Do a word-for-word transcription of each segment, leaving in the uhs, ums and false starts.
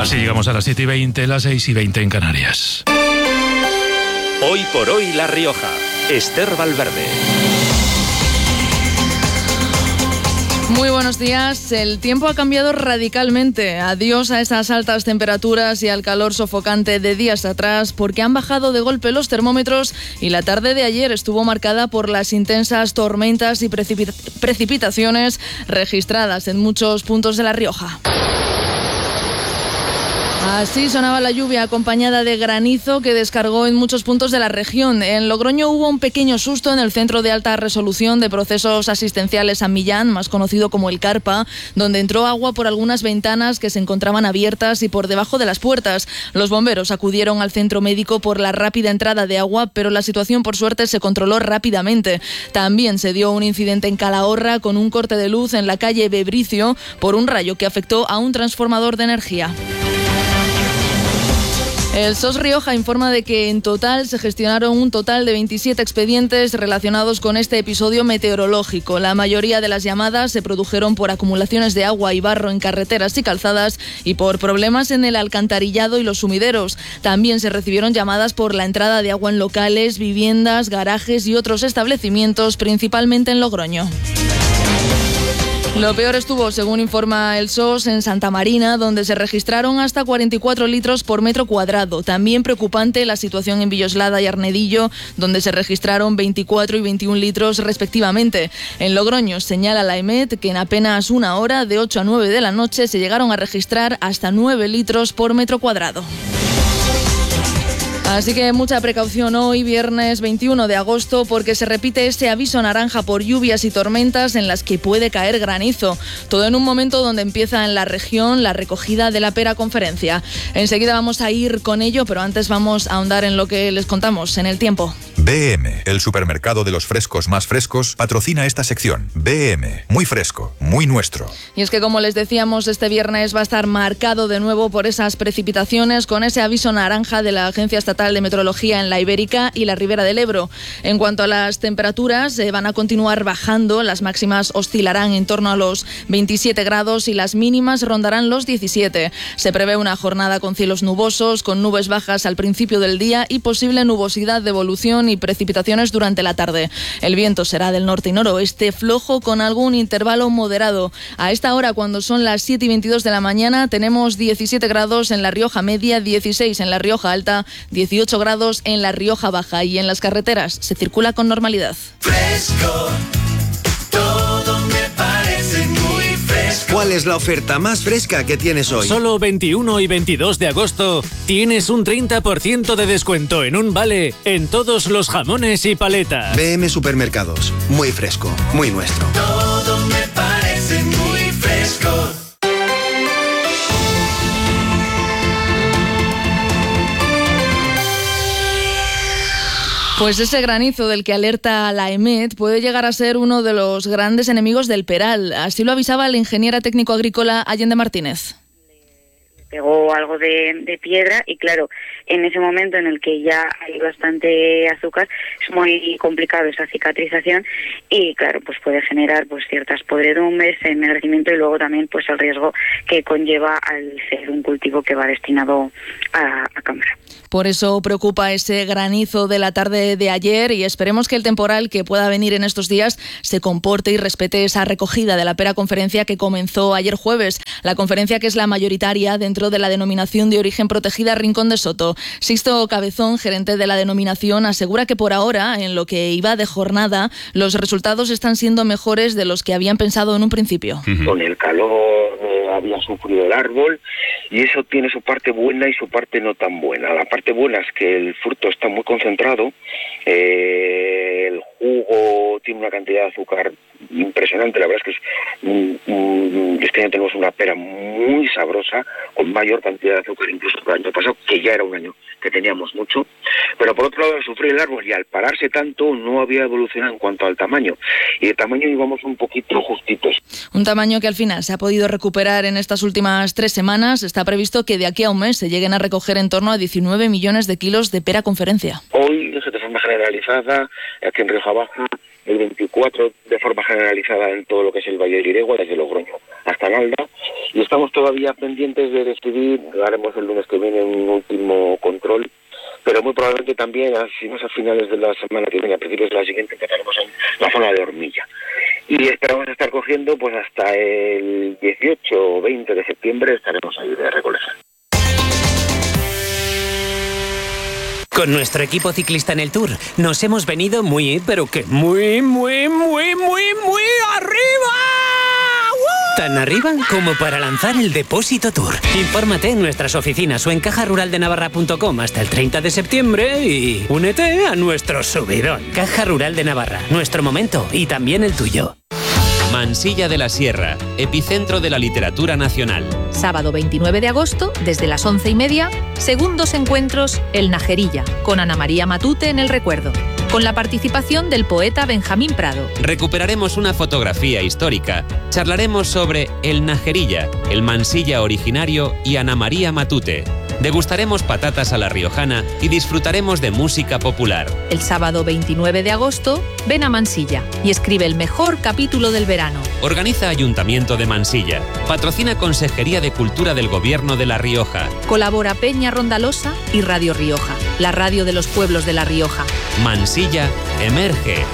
Así llegamos a las siete y veinte, las seis y veinte en Canarias. Hoy por hoy La Rioja. Esther Valverde. Muy buenos días. El tiempo ha cambiado radicalmente. Adiós a esas altas temperaturas y al calor sofocante de días atrás, porque han bajado de golpe los termómetros y la tarde de ayer estuvo marcada por las intensas tormentas y precipita- precipitaciones registradas en muchos puntos de La Rioja. Así sonaba la lluvia acompañada de granizo que descargó en muchos puntos de la región. En Logroño hubo un pequeño susto en el Centro de Alta Resolución de Procesos Asistenciales San Millán, más conocido como el Carpa, donde entró agua por algunas ventanas que se encontraban abiertas y por debajo de las puertas. Los bomberos acudieron al centro médico por la rápida entrada de agua, pero la situación por suerte se controló rápidamente. También se dio un incidente en Calahorra con un corte de luz en la calle Bebricio por un rayo que afectó a un transformador de energía. El S O S Rioja informa de que en total se gestionaron un total de veintisiete expedientes relacionados con este episodio meteorológico. La mayoría de las llamadas se produjeron por acumulaciones de agua y barro en carreteras y calzadas y por problemas en el alcantarillado y los sumideros. También se recibieron llamadas por la entrada de agua en locales, viviendas, garajes y otros establecimientos, principalmente en Logroño. Lo peor estuvo, según informa el S O S, en Santa Marina, donde se registraron hasta cuarenta y cuatro litros por metro cuadrado. También preocupante la situación en Villoslada y Arnedillo, donde se registraron veinticuatro y veintiún litros respectivamente. En Logroño señala la E M E T que en apenas una hora, de ocho a nueve de la noche, se llegaron a registrar hasta nueve litros por metro cuadrado. Así que mucha precaución hoy, viernes veintiuno de agosto, porque se repite este aviso naranja por lluvias y tormentas en las que puede caer granizo. Todo en un momento donde empieza en la región la recogida de la Pera Conferencia. Enseguida vamos a ir con ello, pero antes vamos a ahondar en lo que les contamos en el tiempo. B M, el supermercado de los frescos más frescos, patrocina esta sección. B M, muy fresco, muy nuestro. Y es que, como les decíamos, este viernes va a estar marcado de nuevo por esas precipitaciones, con ese aviso naranja de la Agencia Estatal de Meteorología en la Ibérica y la Ribera del Ebro. En cuanto a las temperaturas, eh, van a continuar bajando. Las máximas oscilarán en torno a los veintisiete grados y las mínimas rondarán los diecisiete. Se prevé una jornada con cielos nubosos, con nubes bajas al principio del día y posible nubosidad de evolución y precipitaciones durante la tarde. El viento será del norte y noroeste, flojo con algún intervalo moderado. A esta hora, cuando son las siete y veintidós de la mañana, tenemos diecisiete grados en La Rioja Media, dieciséis en La Rioja Alta, dieciocho grados en La Rioja Baja, y en las carreteras se circula con normalidad. Fresco, todo me parece muy fresco. ¿Cuál es la oferta más fresca que tienes hoy? Solo veintiuno y veintidós de agosto tienes un treinta por ciento de descuento en un vale en todos los jamones y paletas. B M Supermercados, muy fresco, muy nuestro. Todo me parece muy fresco. Pues ese granizo del que alerta la E M E T puede llegar a ser uno de los grandes enemigos del Peral. Así lo avisaba la ingeniera técnico agrícola Allende Martínez. Pegó algo de, de piedra y claro, en ese momento en el que ya hay bastante azúcar es muy complicado esa cicatrización y claro, pues puede generar pues ciertas podredumbres, ennegrecimiento y luego también pues el riesgo que conlleva al ser un cultivo que va destinado a, a cámara. Por eso preocupa ese granizo de la tarde de ayer y esperemos que el temporal que pueda venir en estos días se comporte y respete esa recogida de la Pera Conferencia que comenzó ayer jueves. La conferencia, que es la mayoritaria dentro de la denominación de origen protegida Rincón de Soto. Sixto Cabezón, gerente de la denominación, asegura que por ahora, en lo que iba de jornada, los resultados están siendo mejores de los que habían pensado en un principio. Con el calor eh, había sufrido el árbol y eso tiene su parte buena y su parte no tan buena. La parte buena es que el fruto está muy concentrado, eh, el jugo tiene una cantidad de azúcar impresionante. La verdad es que es, mm, este año tenemos una pera muy sabrosa, con mayor cantidad de azúcar incluso que el año pasado, que ya era un año que teníamos mucho. Pero por otro lado, al sufrir el árbol y al pararse tanto, no había evolucionado en cuanto al tamaño. Y de tamaño íbamos un poquito justitos. Un tamaño que al final se ha podido recuperar en estas últimas tres semanas. Está previsto que de aquí a un mes se lleguen a recoger en torno a diecinueve millones de kilos de Pera Conferencia. Hoy, de forma generalizada, aquí en Rioja Baja, el veinticuatro de forma generalizada en todo lo que es el Valle del Iregua, desde Logroño hasta Nalda, y estamos todavía pendientes de decidir, lo haremos el lunes que viene un último control, pero muy probablemente también, si no es a finales de la semana que viene, a principios de la siguiente, empezaremos en la zona de Hormilla. Y esperamos estar cogiendo pues hasta el dieciocho o veinte de septiembre, estaremos ahí de recolección. Con nuestro equipo ciclista en el Tour nos hemos venido muy, pero que muy, muy, muy, muy, muy arriba. ¡Uh! Tan arriba como para lanzar el Depósito Tour. Infórmate en nuestras oficinas o en caja rural de navarra punto com hasta el treinta de septiembre y únete a nuestro subidón. Caja Rural de Navarra, nuestro momento y también el tuyo. Mansilla de la Sierra, epicentro de la literatura nacional. Sábado veintinueve de agosto, desde las once y media, segundos encuentros El Najerilla, con Ana María Matute en el recuerdo, con la participación del poeta Benjamín Prado. Recuperaremos una fotografía histórica, charlaremos sobre El Najerilla, el Mansilla originario y Ana María Matute. Degustaremos patatas a la riojana y disfrutaremos de música popular. El sábado veintinueve de agosto, ven a Mansilla y escribe el mejor capítulo del verano. Organiza Ayuntamiento de Mansilla. Patrocina Consejería de Cultura del Gobierno de La Rioja. Colabora Peña Rondalosa y Radio Rioja, la radio de los pueblos de La Rioja. Mansilla emerge.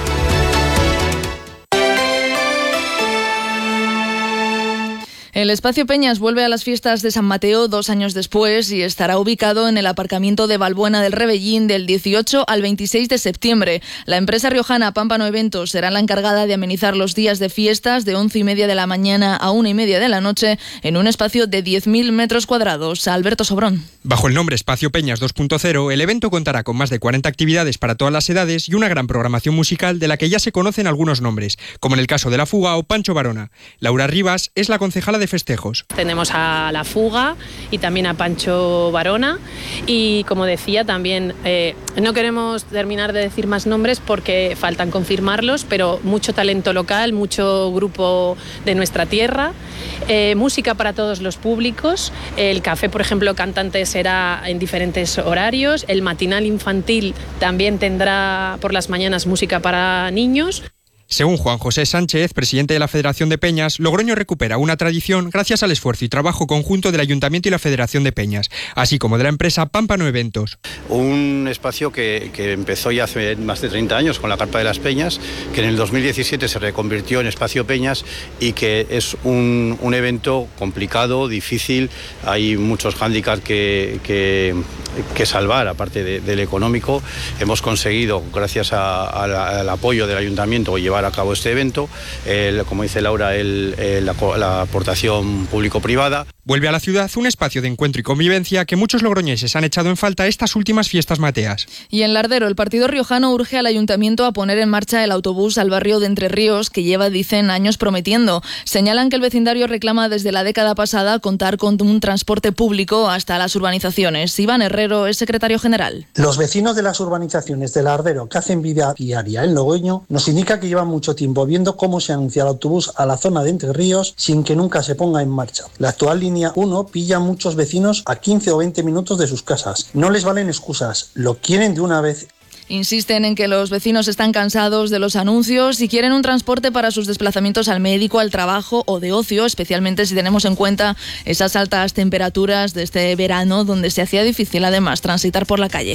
El Espacio Peñas vuelve a las fiestas de San Mateo dos años después y estará ubicado en el aparcamiento de Valbuena del Rebellín del dieciocho al veintiséis de septiembre. La empresa riojana Pámpano Eventos será la encargada de amenizar los días de fiestas de once y media de la mañana a una y media de la noche en un espacio de diez mil metros cuadrados. Alberto Sobrón. Bajo el nombre Espacio Peñas dos punto cero, el evento contará con más de cuarenta actividades para todas las edades y una gran programación musical de la que ya se conocen algunos nombres, como en el caso de La Fuga o Pancho Varona. Laura Rivas es la concejala de festejos. Tenemos a La Fuga y también a Pancho Varona y, como decía, también eh, no queremos terminar de decir más nombres porque faltan confirmarlos, pero mucho talento local, mucho grupo de nuestra tierra, eh, música para todos los públicos, el café, por ejemplo, cantantes será en diferentes horarios, el matinal infantil también tendrá por las mañanas música para niños. Según Juan José Sánchez, presidente de la Federación de Peñas, Logroño recupera una tradición gracias al esfuerzo y trabajo conjunto del Ayuntamiento y la Federación de Peñas, así como de la empresa Pámpano Eventos. Un espacio que, que empezó ya hace más de treinta años con la Carpa de las Peñas, que en el dos mil diecisiete se reconvirtió en Espacio Peñas y que es un, un evento complicado, difícil, hay muchos hándicaps que, que, que salvar, aparte de, del económico. Hemos conseguido, gracias a, a la, al apoyo del Ayuntamiento, llevar a cabo este evento, el, como dice Laura, el, el, la, la aportación público-privada. Vuelve a la ciudad un espacio de encuentro y convivencia que muchos logroñeses han echado en falta estas últimas fiestas mateas. Y en Lardero, el partido riojano urge al ayuntamiento a poner en marcha el autobús al barrio de Entre Ríos, que lleva, dicen, años prometiendo. Señalan que el vecindario reclama desde la década pasada contar con un transporte público hasta las urbanizaciones. Iván Herrero es secretario general. Los vecinos de las urbanizaciones de Lardero, que hacen vida diaria en Logroño, nos indica que llevan mucho tiempo viendo cómo se anuncia el autobús a la zona de Entre Ríos sin que nunca se ponga en marcha. La actual línea uno pilla a muchos vecinos a quince o veinte minutos de sus casas. No les valen excusas, lo quieren de una vez. Insisten en que los vecinos están cansados de los anuncios y quieren un transporte para sus desplazamientos al médico, al trabajo o de ocio, especialmente si tenemos en cuenta esas altas temperaturas de este verano donde se hacía difícil además transitar por la calle.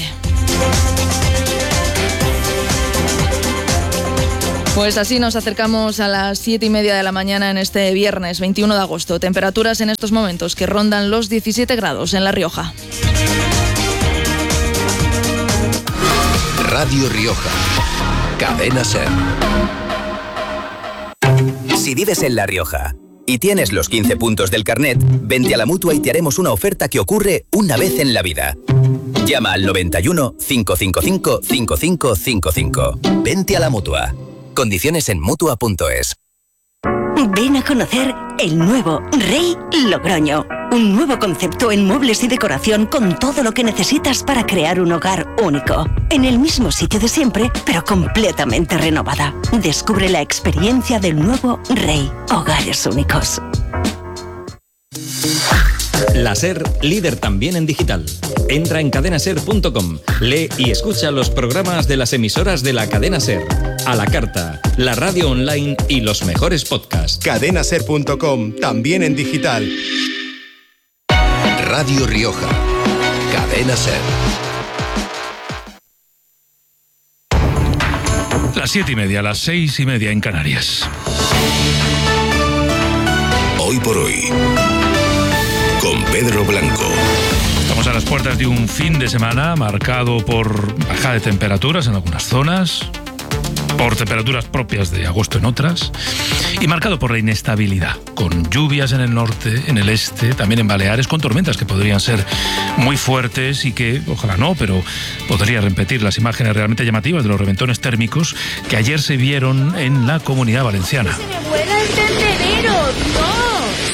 Pues así nos acercamos a las siete y media de la mañana en este viernes veintiuno de agosto. Temperaturas en estos momentos que rondan los diecisiete grados en La Rioja. Radio Rioja. Cadena SER. Si vives en La Rioja y tienes los quince puntos del carnet, vente a la Mutua y te haremos una oferta que ocurre una vez en la vida. Llama al noventa y uno, cinco cinco cinco, cinco cinco cinco cinco. Vente a la Mutua. Condiciones en Mutua punto es. Ven a conocer el nuevo Rey Logroño. Un nuevo concepto en muebles y decoración con todo lo que necesitas para crear un hogar único. En el mismo sitio de siempre, pero completamente renovada. Descubre la experiencia del nuevo Rey. Hogares únicos. La SER, líder también en digital. Entra en cadena ser punto com, lee y escucha los programas de las emisoras de la cadena SER. A la carta, la radio online y los mejores podcasts. cadena ser punto com, también en digital. Radio Rioja. Cadena SER. Las siete y media, las seis y media en Canarias. Hoy por hoy, con Pedro Blanco. Estamos a las puertas de un fin de semana marcado por bajada de temperaturas en algunas zonas, por temperaturas propias de agosto en otras, y marcado por la inestabilidad, con lluvias en el norte, en el este, también en Baleares, con tormentas que podrían ser muy fuertes y que, ojalá no, pero podría repetir las imágenes realmente llamativas de los reventones térmicos que ayer se vieron en la Comunidad Valenciana. ¡Se me vuela el tendedero! ¡No!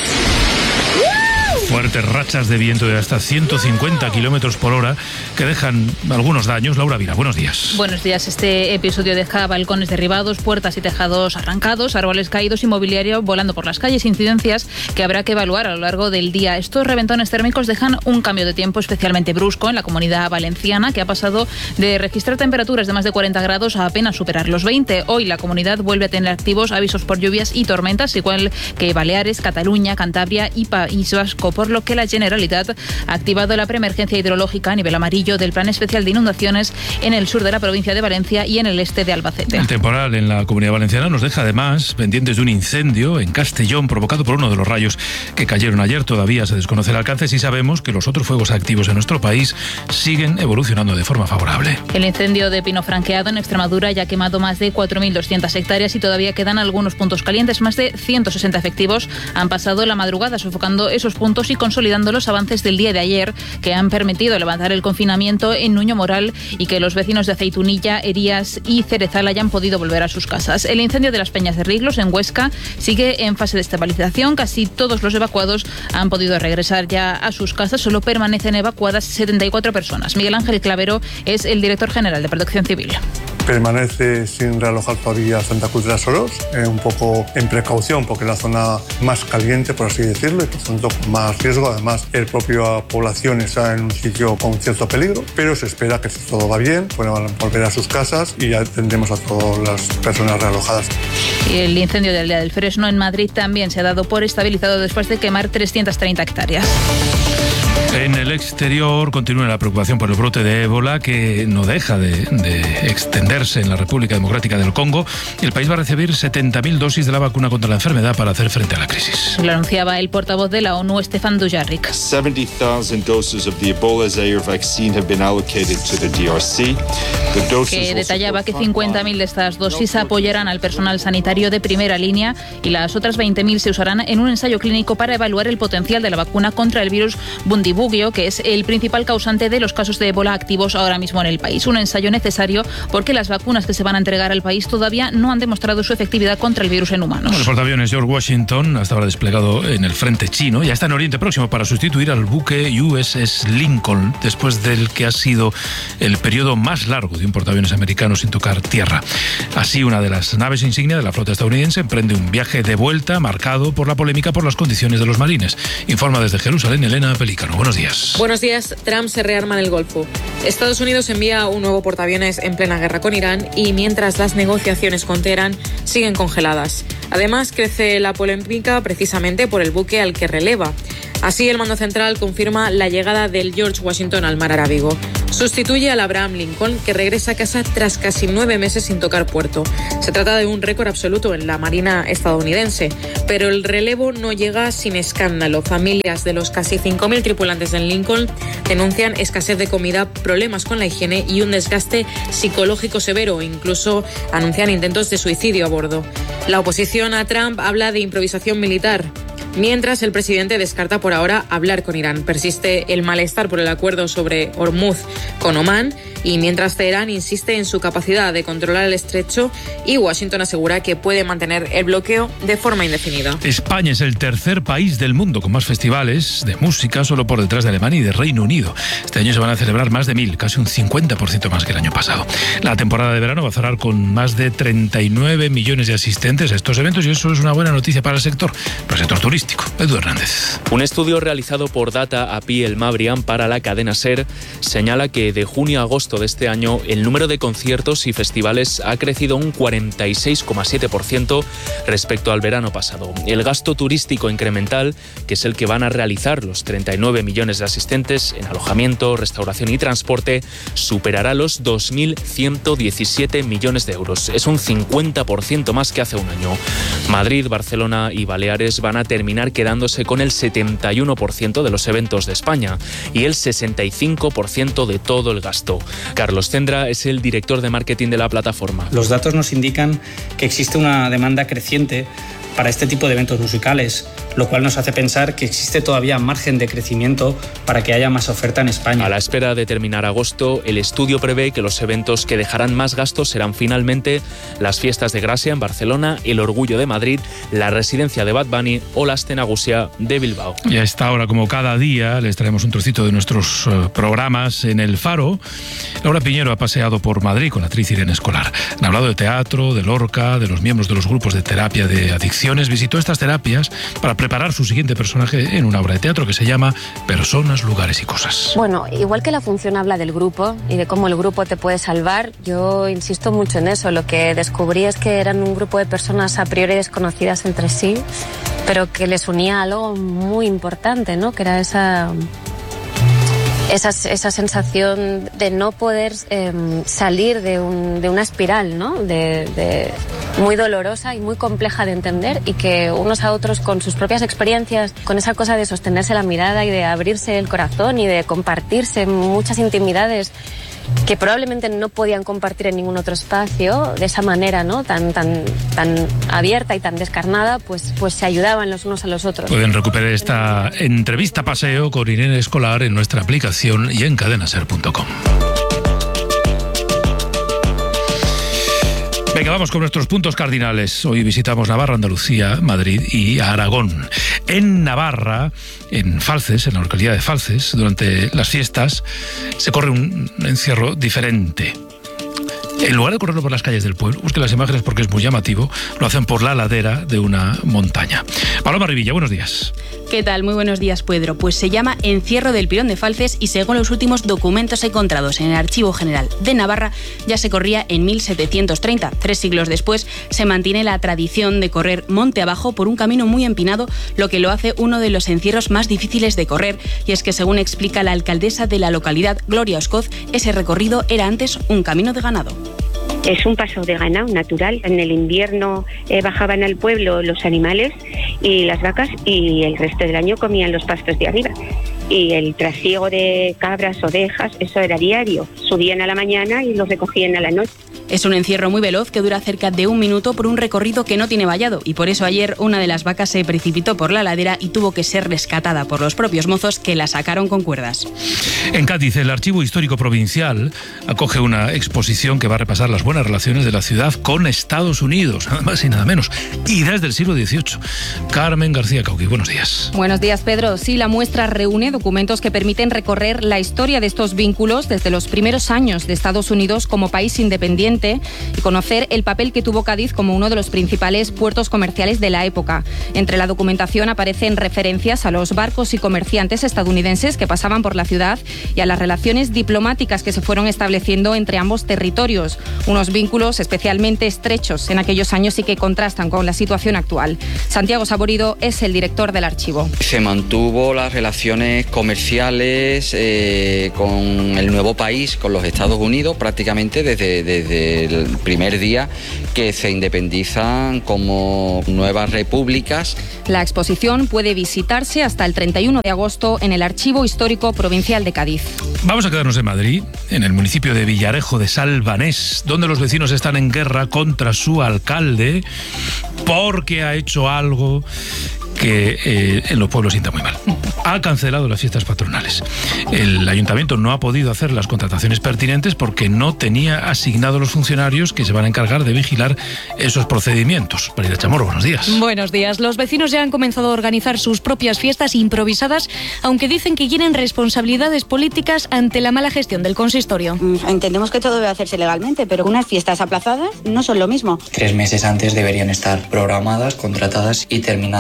Fuertes rachas de viento de hasta ciento cincuenta kilómetros por hora que dejan algunos daños. Laura Vila, buenos días. Buenos días. Este episodio deja balcones derribados, puertas y tejados arrancados, árboles caídos y mobiliario volando por las calles, incidencias que habrá que evaluar a lo largo del día. Estos reventones térmicos dejan un cambio de tiempo especialmente brusco en la Comunidad Valenciana, que ha pasado de registrar temperaturas de más de cuarenta grados a apenas superar los veinte. Hoy la comunidad vuelve a tener activos avisos por lluvias y tormentas, igual que Baleares, Cataluña, Cantabria y País Vasco, por lo que la Generalitat ha activado la preemergencia hidrológica a nivel amarillo del Plan Especial de Inundaciones en el sur de la provincia de Valencia y en el este de Albacete. El temporal en la Comunidad Valenciana nos deja además pendientes de un incendio en Castellón provocado por uno de los rayos que cayeron ayer. Todavía se desconoce el alcance y sabemos que los otros fuegos activos en nuestro país siguen evolucionando de forma favorable. El incendio de Pino Franqueado en Extremadura ya ha quemado más de cuatro mil doscientas hectáreas y todavía quedan algunos puntos calientes. Más de ciento sesenta efectivos han pasado la madrugada sofocando esos puntos y consolidando los avances del día de ayer que han permitido levantar el confinamiento en Nuño Moral y que los vecinos de Aceitunilla, Erías y Cerezal hayan podido volver a sus casas. El incendio de las Peñas de Riglos en Huesca sigue en fase de estabilización. Casi todos los evacuados han podido regresar ya a sus casas. Solo permanecen evacuadas setenta y cuatro personas. Miguel Ángel Clavero es el director general de Protección Civil. Permanece sin realojar todavía Santa Cruz de las Oros, eh, un poco en precaución porque es la zona más caliente, por así decirlo, y por tanto con más riesgo. Además, la propia población está en un sitio con cierto peligro, pero se espera que si todo va bien, puedan volver a sus casas y ya tendremos a todas las personas realojadas. Y el incendio del Día del Fresno en Madrid también se ha dado por estabilizado después de quemar trescientas treinta hectáreas. En el exterior continúa la preocupación por el brote de ébola que no deja de, de extenderse en la República Democrática del Congo. El país va a recibir setenta mil dosis de la vacuna contra la enfermedad para hacer frente a la crisis. Lo anunciaba el portavoz de la ONU, Stefan Dujarric. seventy thousand doses of the Ebola Zaire vaccine have been allocated to the D R C. The doses que detallaba que cincuenta mil de estas dosis apoyarán al personal sanitario de primera línea y las otras veinte mil se usarán en un ensayo clínico para evaluar el potencial de la vacuna contra el virus Bundibugyo, que es el principal causante de los casos de ébola activos ahora mismo en el país. Un ensayo necesario porque las vacunas que se van a entregar al país todavía no han demostrado su efectividad contra el virus en humanos. El portaaviones George Washington, hasta ahora desplegado en el frente chino, ya está en Oriente Próximo para sustituir al buque U S S Lincoln, después del que ha sido el periodo más largo de un portaaviones americano sin tocar tierra. Así, una de las naves insignia de la flota estadounidense emprende un viaje de vuelta marcado por la polémica por las condiciones de los marines. Informa desde Jerusalén Elena Pelícano. Buenos días. Buenos días. Trump se rearma en el Golfo. Estados Unidos envía un nuevo portaaviones en plena guerra con Irán y mientras las negociaciones con Teherán siguen congeladas. Además, crece la polémica precisamente por el buque al que releva. Así, el mando central confirma la llegada del George Washington al mar Arábigo. Sustituye al Abraham Lincoln, que regresa a casa tras casi nueve meses sin tocar puerto. Se trata de un récord absoluto en la Marina estadounidense, pero el relevo no llega sin escándalo. Familias de los casi cinco mil tripulantes del Lincoln denuncian escasez de comida, problemas con la higiene y un desgaste psicológico severo. Incluso anuncian intentos de suicidio a bordo. La oposición a Trump habla de improvisación militar, mientras el presidente descarta por ahora hablar con Irán. Persiste el malestar por el acuerdo sobre Hormuz con Omán y mientras Teherán insiste en su capacidad de controlar el estrecho y Washington asegura que puede mantener el bloqueo de forma indefinida. España es el tercer país del mundo con más festivales de música, solo por detrás de Alemania y de Reino Unido. Este año se van a celebrar más de mil, casi un cincuenta por ciento más que el año pasado. La temporada de verano va a cerrar con más de treinta y nueve millones de asistentes a estos eventos y eso es una buena noticia para el sector, para el sector turístico. turístico. Edu Hernández. Un estudio realizado por Data A P I El Mabrián para la cadena SER señala que de junio a agosto de este año el número de conciertos y festivales ha crecido un cuarenta y seis coma siete por ciento respecto al verano pasado. El gasto turístico incremental, que es el que van a realizar los treinta y nueve millones de asistentes en alojamiento, restauración y transporte, superará los dos mil ciento diecisiete millones de euros. Es un cincuenta por ciento más que hace un año. Madrid, Barcelona y Baleares van a terminar quedándose con el setenta y uno por ciento de los eventos de España y el sesenta y cinco por ciento de todo el gasto. Carlos Cendra es el director de marketing de la plataforma. Los datos nos indican que existe una demanda creciente para este tipo de eventos musicales, lo cual nos hace pensar que existe todavía margen de crecimiento para que haya más oferta en España. A la espera de terminar agosto, el estudio prevé que los eventos que dejarán más gastos serán finalmente las fiestas de Gracia en Barcelona, el Orgullo de Madrid, la residencia de Bad Bunny o la Astenagusia de Bilbao. Y a esta hora, como cada día, les traemos un trocito de nuestros uh, programas en El Faro. Laura Piñero ha paseado por Madrid con la actriz Irene Escolar. Han hablado de teatro, de Lorca, de los miembros de los grupos de terapia de adicción. Visitó estas terapias para preparar su siguiente personaje en una obra de teatro que se llama Personas, Lugares y Cosas. Bueno, igual que la función habla del grupo y de cómo el grupo te puede salvar, yo insisto mucho en eso. Lo que descubrí es que eran un grupo de personas a priori desconocidas entre sí, pero que les unía algo muy importante, ¿no? Que era esa... Esa, esa sensación de no poder eh, salir de, un, de una espiral, ¿no? De, de muy dolorosa y muy compleja de entender, y que unos a otros con sus propias experiencias, con esa cosa de sostenerse la mirada y de abrirse el corazón y de compartirse muchas intimidades que probablemente no podían compartir en ningún otro espacio, de esa manera, ¿no? tan, tan, tan abierta y tan descarnada, pues, pues se ayudaban los unos a los otros. Pueden recuperar esta entrevista paseo con Irene Escolar en nuestra aplicación y en cadena ser punto com. Venga, vamos con nuestros puntos cardinales. Hoy visitamos Navarra, Andalucía, Madrid y Aragón. En Navarra, en Falces, en la localidad de Falces, durante las fiestas, se corre un encierro diferente. En lugar de correrlo por las calles del pueblo, busquen las imágenes porque es muy llamativo, lo hacen por la ladera de una montaña. Paloma Rivilla, buenos días. ¿Qué tal? Muy buenos días, Pedro. Pues se llama Encierro del Pirón de Falces y según los últimos documentos encontrados en el Archivo General de Navarra, ya se corría en mil setecientos treinta. Tres siglos después se mantiene la tradición de correr monte abajo por un camino muy empinado, lo que lo hace uno de los encierros más difíciles de correr. Y es que, según explica la alcaldesa de la localidad, Gloria Oscoz, ese recorrido era antes un camino de ganado. Es un paso de ganado natural. En el invierno eh, bajaban al pueblo los animales y las vacas, y el resto del año comían los pastos de arriba. Y el trasiego de cabras, ovejas, eso era diario. Subían a la mañana y los recogían a la noche. Es un encierro muy veloz que dura cerca de un minuto por un recorrido que no tiene vallado, y por eso ayer una de las vacas se precipitó por la ladera y tuvo que ser rescatada por los propios mozos, que la sacaron con cuerdas. En Cádiz, el Archivo Histórico Provincial acoge una exposición que va a repasar las buenas relaciones de la ciudad con Estados Unidos, nada más y nada menos, y desde el siglo dieciocho. Carmen García Cauqui, buenos días. Buenos días, Pedro. Sí, la muestra reúne documentos que permiten recorrer la historia de estos vínculos desde los primeros años de Estados Unidos como país independiente y conocer el papel que tuvo Cádiz como uno de los principales puertos comerciales de la época. Entre la documentación aparecen referencias a los barcos y comerciantes estadounidenses que pasaban por la ciudad y a las relaciones diplomáticas que se fueron estableciendo entre ambos territorios, unos vínculos especialmente estrechos en aquellos años y que contrastan con la situación actual. Santiago Saborido es el director del archivo. Se mantuvo las relaciones comerciales eh, con el nuevo país, con los Estados Unidos, prácticamente desde, desde el primer día que se independizan como nuevas repúblicas. La exposición puede visitarse hasta el treinta y uno de agosto en el Archivo Histórico Provincial de Cádiz. Vamos a quedarnos en Madrid, en el municipio de Villarejo de Salvanés, donde los vecinos están en guerra contra su alcalde porque ha hecho algo que eh, en los pueblos sienta muy mal. Ha cancelado las fiestas patronales. El ayuntamiento no ha podido hacer las contrataciones pertinentes porque no tenía asignados los funcionarios que se van a encargar de vigilar esos procedimientos. Marida Chamorro, buenos días. Buenos días. Los vecinos ya han comenzado a organizar sus propias fiestas improvisadas, aunque dicen que quieren responsabilidades políticas ante la mala gestión del consistorio. Entendemos que todo debe hacerse legalmente, pero unas fiestas aplazadas no son lo mismo. Tres meses antes deberían estar programadas, contratadas y terminadas. Lo peor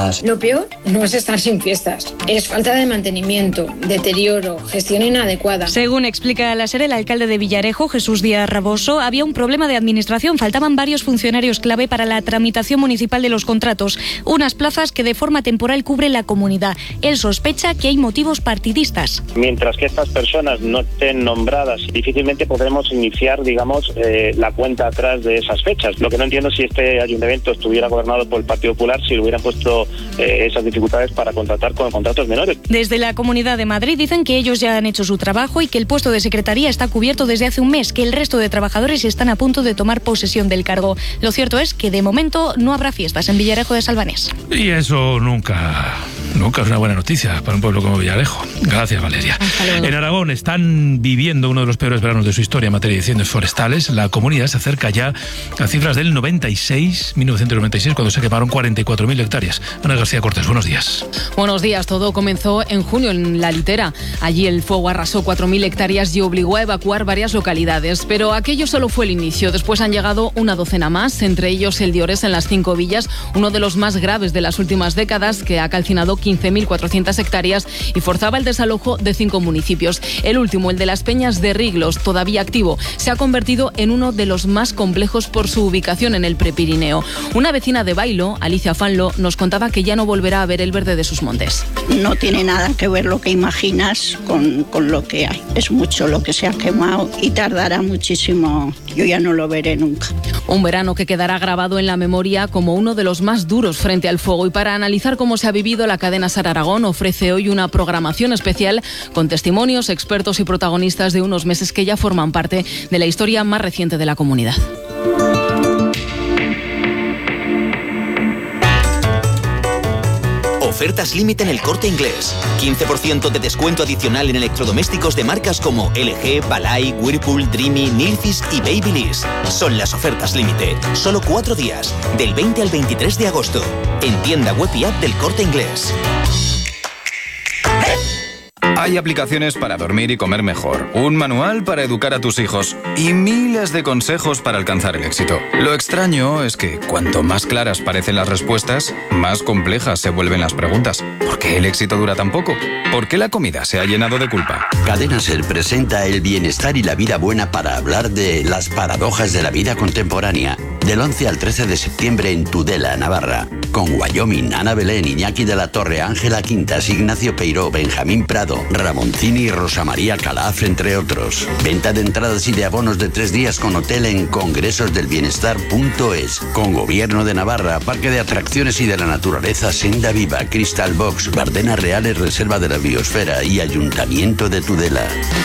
peor no es estar sin fiestas, es falta de mantenimiento, deterioro, gestión inadecuada. Según explica la SER, el alcalde de Villarejo, Jesús Díaz Raboso, había un problema de administración. Faltaban varios funcionarios clave para la tramitación municipal de los contratos, unas plazas que de forma temporal cubre la comunidad. Él sospecha que hay motivos partidistas. Mientras que estas personas no estén nombradas, difícilmente podremos iniciar, digamos, eh, la cuenta atrás de esas fechas. Lo que no entiendo es si este ayuntamiento estuviera gobernado por el Partido Popular, si le hubieran puesto eh, esas dificultades para contratar con contratos menores. Desde la Comunidad de Madrid dicen que ellos ya han hecho su trabajo y que el puesto de secretaría está cubierto desde hace un mes, que el resto de trabajadores están a punto de tomar posesión del cargo. Lo cierto es que de momento no habrá fiestas en Villarejo de Salvanés. Y eso nunca, nunca es una buena noticia para un pueblo como Villarejo. Gracias, Valeria. En Aragón están viviendo uno de los peores veranos de su historia en materia de incendios forestales. La comunidad se acerca ya a cifras del noventa y seis, mil novecientos noventa y seis, cuando se quemaron cuarenta y cuatro mil hectáreas. Ana García Cortés, buenos días. Buenos días. Todo comenzó en junio en La Litera. Allí el fuego arrasó cuatro mil hectáreas y obligó a evacuar varias localidades. Pero aquello solo fue el inicio. Después han llegado una docena más, entre ellos el Diores en las Cinco Villas, uno de los más graves de las últimas décadas, que ha calcinado quince mil cuatrocientas hectáreas y forzaba el desalojo de cinco municipios. El último, el de las Peñas de Riglos, todavía activo, se ha convertido en uno de los más complejos por su ubicación en el Prepirineo. Una vecina de Bailo, Alicia Fanlo, nos contaba que ya no volverá a ver el verde de sus montes. No tiene nada que ver lo que imaginas con, con lo que hay. Es mucho lo que se ha quemado y tardará muchísimo. Yo ya no lo veré nunca. Un verano que quedará grabado en la memoria como uno de los más duros frente al fuego. Y para analizar cómo se ha vivido, la cadena SER Aragón ofrece hoy una programación especial con testimonios, expertos y protagonistas de unos meses que ya forman parte de la historia más reciente de la comunidad. Ofertas límite en El Corte Inglés. quince por ciento de descuento adicional en electrodomésticos de marcas como L G, Balay, Whirlpool, Dreamy, Nilfisk y Babyliss. Son las ofertas límite. Solo cuatro días, del veinte al veintitrés de agosto. En tienda web y app del Corte Inglés. Hay aplicaciones para dormir y comer mejor, un manual para educar a tus hijos y miles de consejos para alcanzar el éxito. Lo extraño es que cuanto más claras parecen las respuestas, más complejas se vuelven las preguntas. ¿Por qué el éxito dura tan poco? ¿Por qué la comida se ha llenado de culpa? Cadena SER presenta el bienestar y la vida buena para hablar de las paradojas de la vida contemporánea. Del once al trece de septiembre en Tudela, Navarra. Con Wyoming, Ana Belén, Iñaki de la Torre, Ángela Quintas, Ignacio Peiró, Benjamín Prado, Ramoncini y Rosa María Calaf, entre otros. Venta de entradas y de abonos de tres días con hotel en congresos del bienestar punto es. Con Gobierno de Navarra, Parque de Atracciones y de la Naturaleza Senda Viva, Crystal Box, Bardenas Reales, Reserva de la Biosfera y Ayuntamiento de Tudela.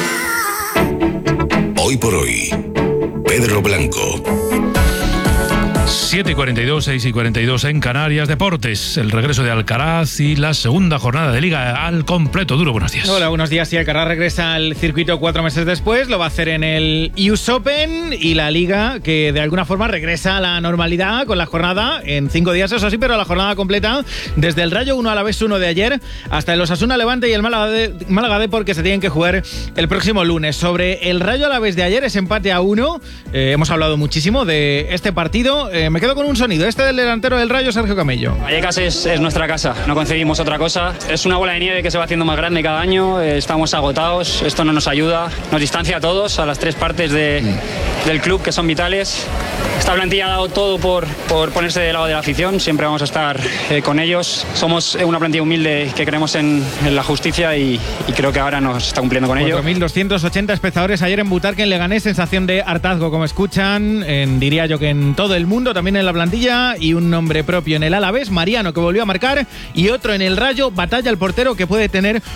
Hoy por hoy, Pedro Blanco. siete y cuarenta y dos, seis y cuarenta y dos en Canarias. Deportes, el regreso de Alcaraz y la segunda jornada de Liga al completo. Duro, buenos días. Hola, buenos días. Sí, Alcaraz regresa al circuito cuatro meses después. Lo va a hacer en el U S Open y la Liga, que de alguna forma regresa a la normalidad con la jornada en cinco días, eso sí, pero la jornada completa desde el Rayo uno Alavés uno de ayer hasta el Osasuna Levante y el Málaga de, Málaga de porque se tienen que jugar el próximo lunes. Sobre el Rayo Alavés de ayer, ese empate a uno. Eh, hemos hablado muchísimo de este partido. Eh, me quedo con un sonido, este del delantero del Rayo, Sergio Camello. Vallecas es, es nuestra casa, no concebimos otra cosa. Es una bola de nieve que se va haciendo más grande cada año, eh, estamos agotados, esto no nos ayuda, nos distancia a todos, a las tres partes de, del club que son vitales. Esta plantilla ha dado todo por, por ponerse del lado de la afición, siempre vamos a estar eh, con ellos. Somos una plantilla humilde que creemos en, en la justicia y, y creo que ahora nos está cumpliendo con ello. cuatro mil doscientos ochenta espectadores ayer en Butarque, en Leganés, sensación de hartazgo, como escuchan, en, diría yo que en todo el mundo, también en la plantilla, y un nombre propio en el Alavés, Mariano, que volvió a marcar, y otro en el Rayo, Batalla, el portero, que puede tener